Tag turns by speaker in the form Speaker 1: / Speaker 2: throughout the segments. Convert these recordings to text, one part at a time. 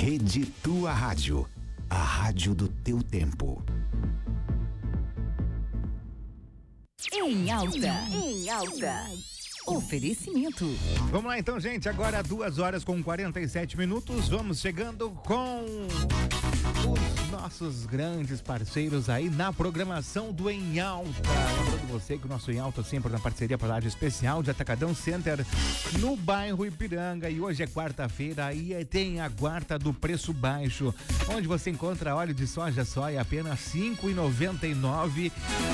Speaker 1: Rede Tua Rádio, a rádio do teu tempo.
Speaker 2: Em alta. Oferecimento.
Speaker 3: Vamos lá então, gente. Agora 2h47. Vamos chegando com os nossos grandes parceiros aí na programação do Em Alta. Lembrando você que o nosso Em Alta sempre na parceria para a área especial de Atacadão Center no bairro Ipiranga. E hoje é quarta-feira e tem a quarta do preço baixo, onde você encontra óleo de soja apenas R$ 5,99.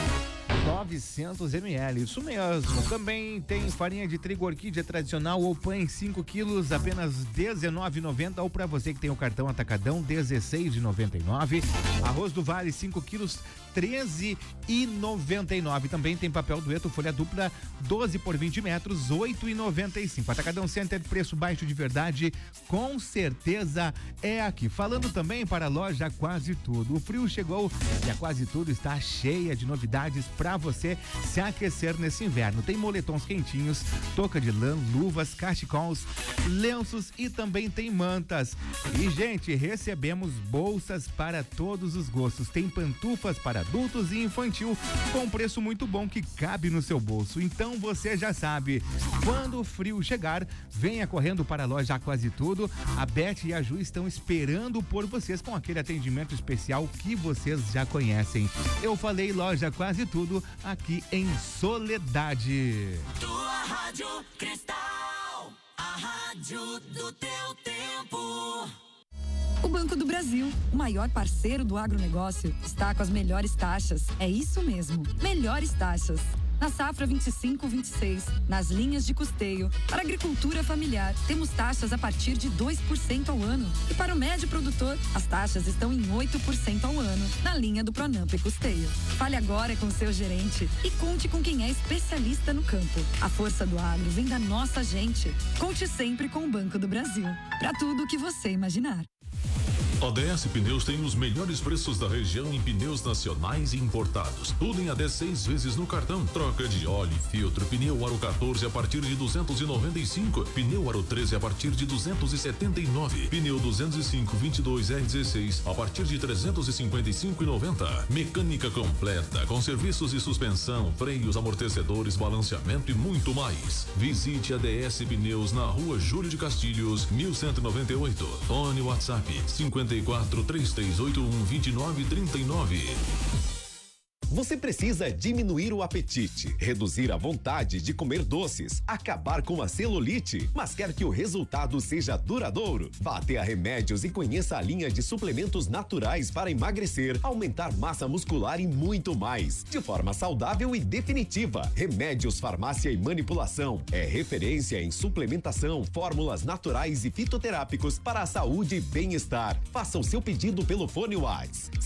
Speaker 3: 900 ml, isso mesmo. Também tem farinha de trigo orquídea tradicional ou pães 5 quilos, apenas R$19,90, ou para você que tem o cartão Atacadão, R$16,99. Arroz do Vale 5 quilos, R$13,99. Também tem papel dueto folha dupla 12 por 20 metros, R$8,95. Atacadão Center, preço baixo de verdade, com certeza é aqui. Falando também para a loja Quase Tudo. O frio chegou e a Quase Tudo está cheia de novidades para você se aquecer nesse inverno. Tem moletons quentinhos, touca de lã, luvas, cachecols, lenços e também tem mantas. E, gente, recebemos bolsas para todos os gostos. Tem pantufas para adultos e infantil com preço muito bom que cabe no seu bolso. Então você já sabe, quando o frio chegar, venha correndo para a loja Quase Tudo. A Beth e a Ju estão esperando por vocês com aquele atendimento especial que vocês já conhecem. Eu falei loja Quase Tudo aqui em Soledade.
Speaker 4: Tua Rádio Cristal, a rádio do teu tempo.
Speaker 2: O Banco do Brasil, o maior parceiro do agronegócio, está com as melhores taxas. É isso mesmo, melhores taxas. Na safra 25-26, nas linhas de custeio, para a agricultura familiar, temos taxas a partir de 2% ao ano. E para o médio produtor, as taxas estão em 8% ao ano, na linha do Pronamp e Custeio. Fale agora com o seu gerente e conte com quem é especialista no campo. A força do agro vem da nossa gente. Conte sempre com o Banco do Brasil. Para tudo o que você imaginar.
Speaker 5: ODS Pneus tem os melhores preços da região em pneus nacionais e importados. Tudo em até 6 vezes no cartão. Troca de óleo e filtro. Pneu Aro 14 a partir de 295. Pneu Aro 13 a partir de 279. Pneu 205 22 R16 a partir de 355,90. Mecânica completa com serviços de suspensão, freios, amortecedores, balanceamento e muito mais. Visite a DS Pneus na Rua Júlio de Castilhos, 1198. Fone WhatsApp 54-3381-2939.
Speaker 6: Você precisa diminuir o apetite, reduzir a vontade de comer doces, acabar com a celulite, mas quer que o resultado seja duradouro? Vá até a Remédios e conheça a linha de suplementos naturais para emagrecer, aumentar massa muscular e muito mais, de forma saudável e definitiva. Remédios Farmácia e Manipulação é referência em suplementação, fórmulas naturais e fitoterápicos para a saúde e bem-estar. Faça o seu pedido pelo fone WhatsApp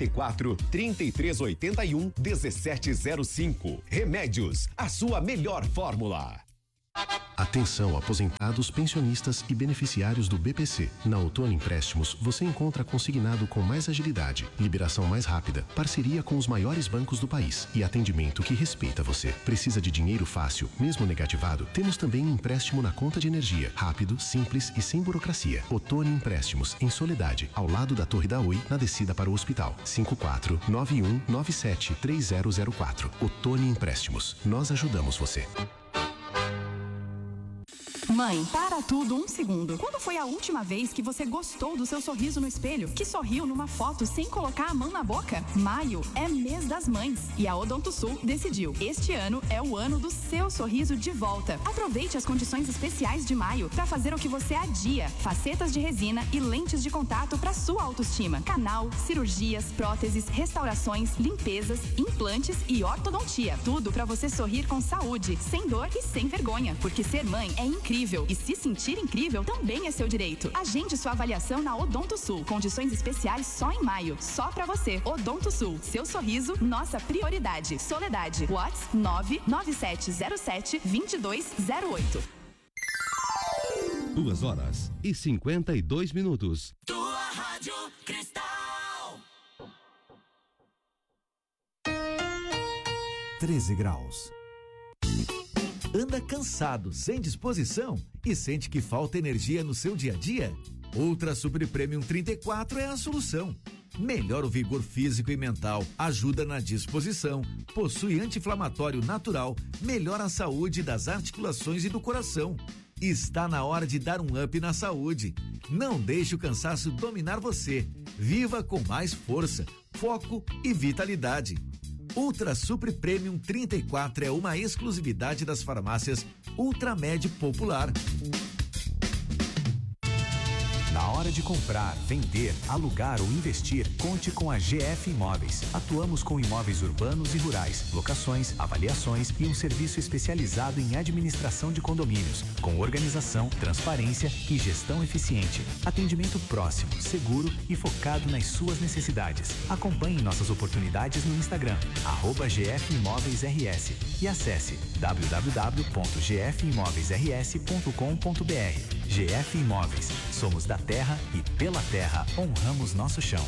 Speaker 6: 54-3381-1705. Remédios, a sua melhor fórmula.
Speaker 7: Atenção, aposentados, pensionistas e beneficiários do BPC. Na Outono Empréstimos, você encontra consignado com mais agilidade, liberação mais rápida, parceria com os maiores bancos do país e atendimento que respeita você. Precisa de dinheiro fácil, mesmo negativado? Temos também empréstimo na conta de energia, rápido, simples e sem burocracia. Outono Empréstimos, em Soledade, ao lado da Torre da Oi, na descida para o hospital. 54-9197-3004. Outono Empréstimos. Nós ajudamos você.
Speaker 8: Mãe, para tudo um segundo. Quando foi a última vez que você gostou do seu sorriso no espelho? Que sorriu numa foto sem colocar a mão na boca? Maio é mês das mães e a Odontosul decidiu. Este ano é o ano do seu sorriso de volta. Aproveite as condições especiais de maio para fazer o que você adia. Facetas de resina e lentes de contato para sua autoestima. Canal, cirurgias, próteses, restaurações, limpezas, implantes e ortodontia. Tudo para você sorrir com saúde, sem dor e sem vergonha. Porque ser mãe é incrível. E se sentir incrível também é seu direito. Agende sua avaliação na Odontosul. Condições especiais só em maio. Só pra você. Odontosul. Seu sorriso, nossa prioridade. Soledade. WhatsApp 99707-2208.
Speaker 9: 2h52.
Speaker 4: Tua Rádio Cristal.
Speaker 10: 13 graus. Anda cansado, sem disposição e sente que falta energia no seu dia a dia?
Speaker 9: Ultra Super Premium 34 é a solução. Melhora o vigor físico e mental, ajuda na disposição, possui anti-inflamatório natural, melhora a saúde das articulações e do coração. Está na hora de dar um up na saúde. Não deixe o cansaço dominar você. Viva com mais força, foco e vitalidade. Ultra Super Premium 34 é uma exclusividade das farmácias Ultramed Popular.
Speaker 1: Na hora de comprar, vender, alugar ou investir, conte com a GF Imóveis. Atuamos com imóveis urbanos e rurais, locações, avaliações e um serviço especializado em administração de condomínios, com organização, transparência e gestão eficiente. Atendimento próximo, seguro e focado nas suas necessidades. Acompanhe nossas oportunidades no Instagram, @GF Imóveis RS e acesse www.gfimoveisrs.com.br. GF Imóveis. Somos da terra e pela terra honramos nosso chão.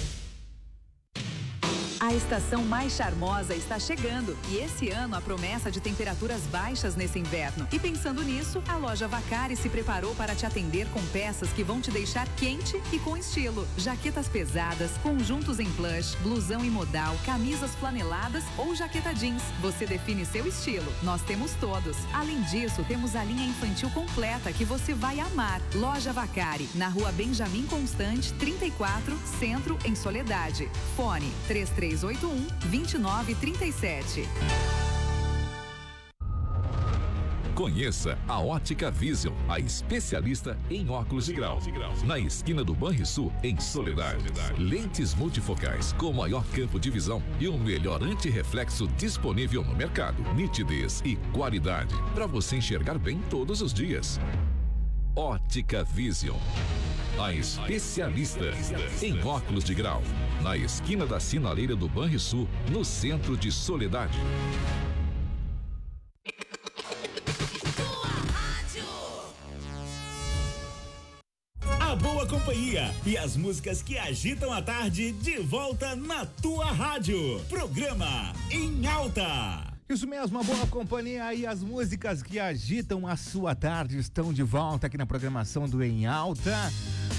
Speaker 10: A estação mais charmosa está chegando e esse ano a promessa de temperaturas baixas nesse inverno. E pensando nisso, a loja Vacari se preparou para te atender com peças que vão te deixar quente e com estilo. Jaquetas pesadas, conjuntos em plush, blusão em modal, camisas flaneladas ou jaqueta jeans. Você define seu estilo. Nós temos todos. Além disso, temos a linha infantil completa que você vai amar. Loja Vacari, na rua Benjamin Constante, 34, Centro, em Soledade. Fone 3381-2937.
Speaker 11: Conheça a Ótica Vision, a especialista em óculos de grau. Na esquina do Banrisul, em Soledade. Lentes multifocais com maior campo de visão e o melhor antirreflexo disponível no mercado. Nitidez e qualidade para você enxergar bem todos os dias. Ótica Vision, a especialista em óculos de grau. Na esquina da sinaleira do Banrisul, no centro de Soledade.
Speaker 12: A boa companhia e as músicas que agitam a tarde de volta na tua rádio. Programa Em Alta.
Speaker 3: Isso mesmo, a boa companhia e as músicas que agitam a sua tarde estão de volta aqui na programação do Em Alta.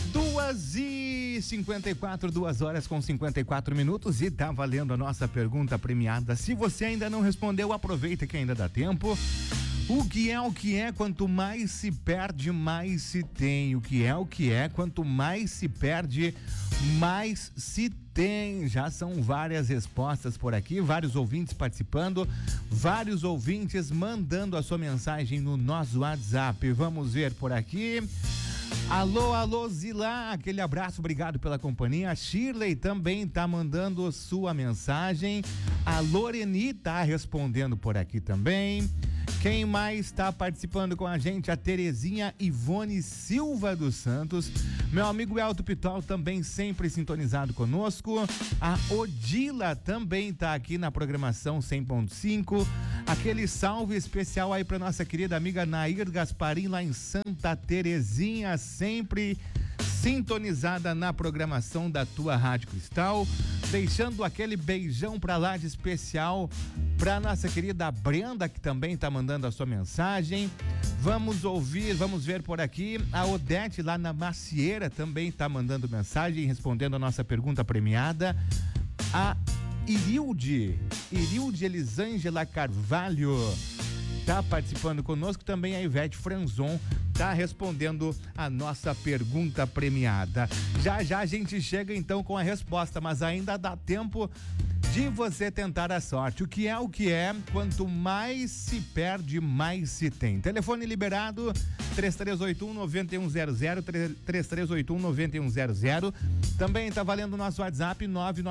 Speaker 3: 2h54, 2h54 e tá valendo a nossa pergunta premiada. Se você ainda não respondeu, aproveita que ainda dá tempo. O que é, quanto mais se perde, mais se tem. O que é, quanto mais se perde, mais se tem. Já são várias respostas por aqui, vários ouvintes participando, vários ouvintes mandando a sua mensagem no nosso WhatsApp. Vamos ver por aqui. Alô, Zila, aquele abraço, obrigado pela companhia. A Shirley também tá mandando sua mensagem. A Loreni tá respondendo por aqui também. Quem mais está participando com a gente? A Terezinha Ivone Silva dos Santos. Meu amigo Elton Pitol também sempre sintonizado conosco. A Odila também tá aqui na programação 100.5. Aquele salve especial aí para nossa querida amiga Nair Gasparim lá em Santa Terezinha, sempre sintonizada na programação da tua Rádio Cristal. Deixando aquele beijão pra lá de especial pra nossa querida Brenda, que também tá mandando a sua mensagem. Vamos ver por aqui. A Odete lá na Macieira também tá mandando mensagem, respondendo a nossa pergunta premiada. A Irilde Elisângela Carvalho tá participando conosco, também a Ivete Franzon tá respondendo a nossa pergunta premiada. Já a gente chega então com a resposta, mas ainda dá tempo de você tentar a sorte. O que é, quanto mais se perde, mais se tem. Telefone liberado 3381-9100, 3381-9100. Também tá valendo o nosso WhatsApp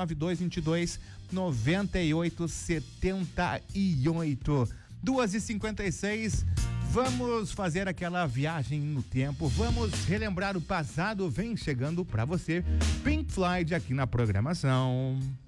Speaker 3: 992229878. 2h56, vamos fazer aquela viagem no tempo, vamos relembrar o passado. Vem chegando pra você Pink Floyd aqui na programação.